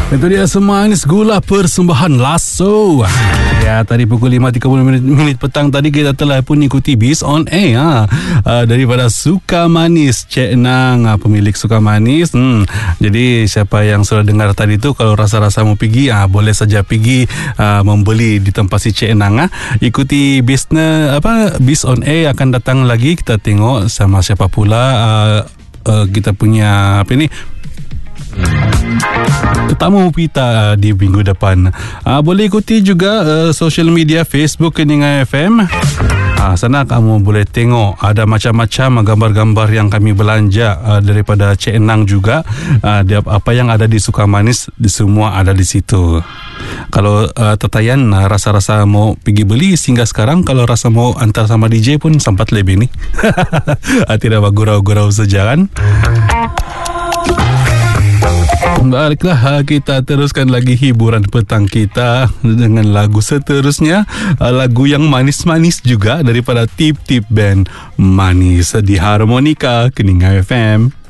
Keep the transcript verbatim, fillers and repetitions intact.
Itu dia Semanis Gula persembahan Lasso. Ya, tadi pukul lima tiga puluh minit, minit petang tadi kita telah pun ikuti Biz on Air ha. uh, daripada Sukamanis Cik Nang, uh, pemilik Sukamanis. Hmm. Jadi siapa yang sudah dengar tadi tu, kalau rasa-rasa mau pergi, uh, boleh saja pergi uh, membeli di tempat si Cik Nang. Uh. Ikuti bisnes apa Biz on Air akan datang lagi, kita tengok sama siapa pula uh, uh, kita punya apa ni tetamu kita di minggu depan. Uh, boleh ikuti juga uh, social media Facebook Keningan F M. Uh, sana kamu boleh tengok ada macam-macam gambar-gambar yang kami belanja uh, daripada Cik Nang juga. Uh, dia, apa yang ada di Sukamanis, di semua ada di situ. Kalau uh, tetayan uh, rasa-rasa mau pergi beli sehingga sekarang, kalau rasa mau antar sama D J pun sempat lebih ni. Tidak bergurau-gurau saja kan. Baiklah, kita teruskan lagi hiburan petang kita dengan lagu seterusnya, lagu yang manis-manis juga daripada Tip Tip Band, Manis di Harmonika Keningan F M.